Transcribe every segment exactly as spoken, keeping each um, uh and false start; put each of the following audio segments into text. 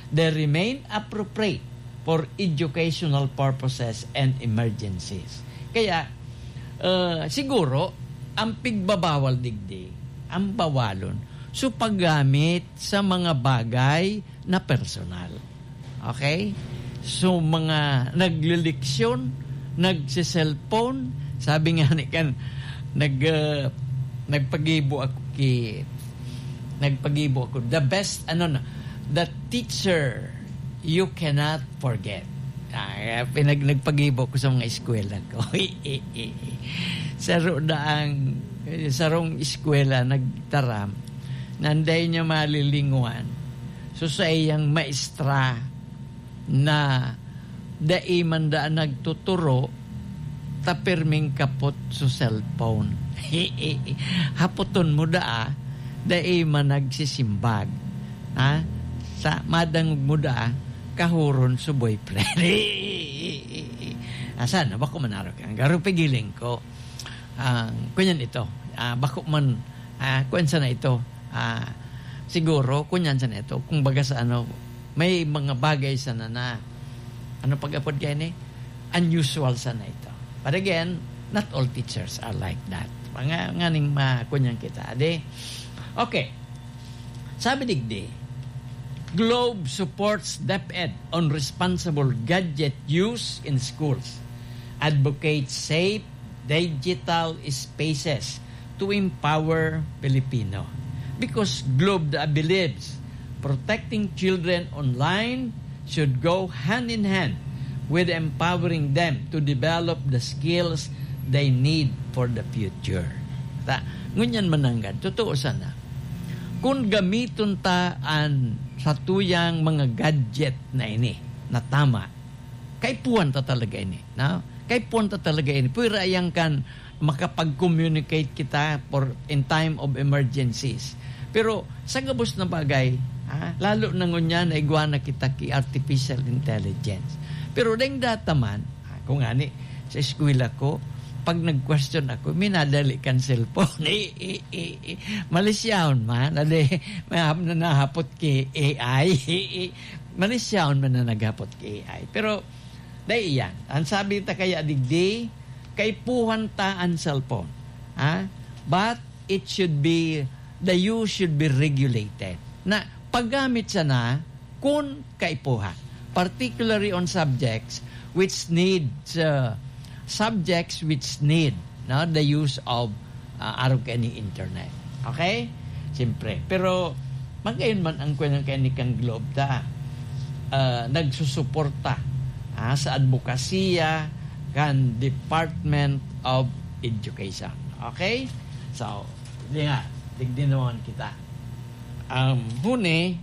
they remain appropriate for educational purposes and emergencies. Kaya, uh, siguro, ang pigbabawal digdi, ang bawalon, so paggamit sa mga bagay na personal. Okay? So, mga nagliliksyon, nagsiselfone, sabi nga ni kan, nag, uh, nagpagibo ako ki, nagpagibo ako, the best, ano na, the teacher you cannot forget. Ah, pinag nagpagibo ko sa mga eskwela ko. Saro na ang sarong eskwela nagtaram. Nanday niya malilinguan. So sa iyang maestra na daiman da nagtuturo tapirming kapot sa cellphone. Hapoton mo da daiman nagsisimbag. Ha? Sa madang mo da kahuron sa boyfriend. Asan na bako manarok ang garo pigiling ko. Ang uh, kunyan ito. Uh, bako man uh, kun sana ito. Uh, siguro kunyan sana ito kung baga sa ano may mga bagay sana na ano pag-apod kaya ni unusual sana ito. But again, not all teachers are like that. Mga nganing makunyan kita. Ade. Okay. Sabi digdi Globe supports DepEd on responsible gadget use in schools, advocates safe digital spaces to empower Filipino. Because Globe believes protecting children online should go hand in hand with empowering them to develop the skills they need for the future. Ta, ngunyan mananggad, totoo sana. Kung gamiton taan sa tuyang mga gadget na ini, na tama, kaipuan ta talaga ini. No? Kaipuan ta talaga ini. Pwede ayang kan makapag-communicate kita for in time of emergencies. Pero sa gabos na bagay, ha, lalo na ngunyan na iguana kita ki artificial intelligence. Pero deng data man, ha, kung ani, sa eskwela ko, pag nag-question ako, minadali kan cellphone. Eh, eh, eh, eh. Malisyaon man. Ade, na nahapot ki A I. Malisyaon man na naghapot ki A I. Pero, dahil yan. Ang sabi ta kaya digdi, kay puhan ta ang cellphone. Ha? But, it should be, the use should be regulated. Na, paggamit siya na, kung kaipuhan. Particularly on subjects which needs, uh, subjects which need no, the use of uh, arog kani internet. Okay? Siyempre. Pero, magayon man ang kwenang kani kang Globe ta, uh, nagsusuporta uh, sa advokasya kan Department of Education. Okay? So, hindi nga, tigdinawan kita. Um, huni,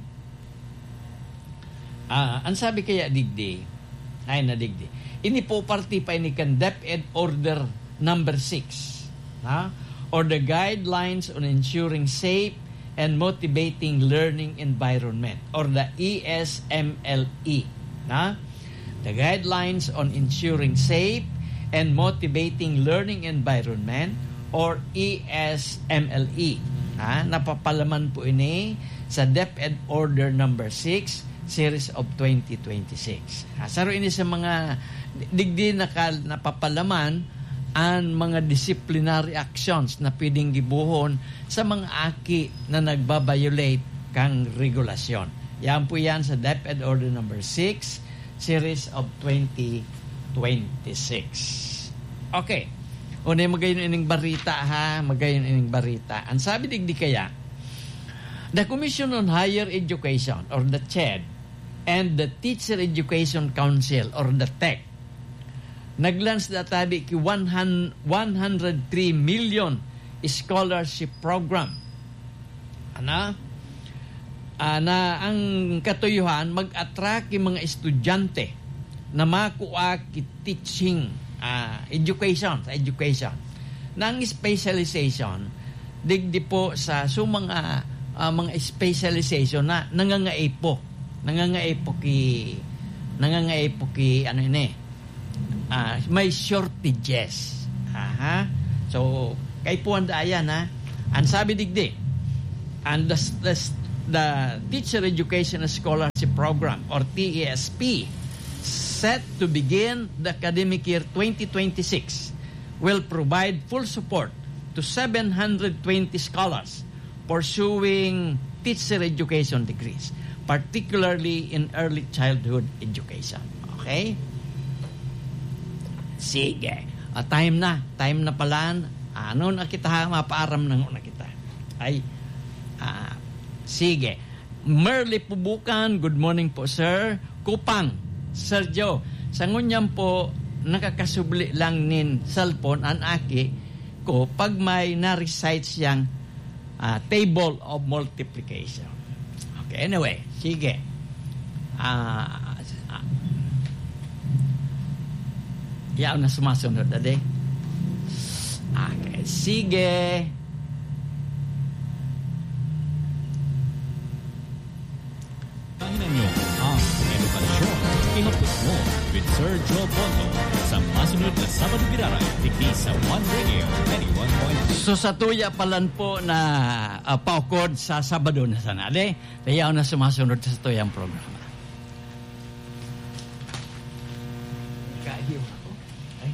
uh, ang sabi kaya digdi, ay na digdi, ini po party pa ini kan DepEd Order number six, ha? Or the guidelines on ensuring safe and motivating learning environment, or the E S M L E, ha? The guidelines on ensuring safe and motivating learning environment, or E S M L E, ha? Napapalaman po ini sa DepEd Order number six series of twenty twenty-six. Ha, saro ini sa mga digdi nakal napapalaman ang mga disciplinary actions na pwedeng gibuhon sa mga aki na nagbabiolate kang regulasyon. Yan po yan sa DepEd Order number six series of twenty twenty-six. Okay. Unay magayon ining barita ha, magayon ining barita. Ang sabi digdi kaya, the Commission on Higher Education, or the C H E D, and the Teacher Education Council, or the T E C, naglans na tabi ki one hundred three million scholarship program. Ana? Ana ang katuyuhan mag-attract yung mga estudyante na makuha ki teaching uh, education, sa education. Nang specialization, digdi po sa so mga uh, mga specialization na nangangaipo nangangaipo ki nangangaipo ki ano ini ah may shortages. Aha. So kay puan dayan ha, ang sabi digdi, and the, the, the Teacher Education Scholarship Program or T E S P, set to begin the academic year twenty twenty-six, will provide full support to seven hundred twenty scholars pursuing teacher education degrees, particularly in early childhood education. Okay? Sige. Uh, time na. Time na pala. Ano na kita, mapaaram na na kita. Ay, uh, sige. Merly Pubukan, good morning po, sir. Kupang, Sir Joe, sa ngunyan po, nakakasubli lang nin cellphone ang aki ko pag may na-recite siyang uh, table of multiplication. Okay, anyway, sige. Ah, uh, uh, yaw na sumasunod, ade. Okay, sige. Kahinan niyo ang edukasyon. Ihapos mo with Sir Joe Bono sa masunod na Sabado Biraray, digdi sa One Radio ninety-one point two. So sa tuya palan po na uh, paukod sa Sabado na sanade, kaya na sumasunod sa tuyang programa. Kahiyo.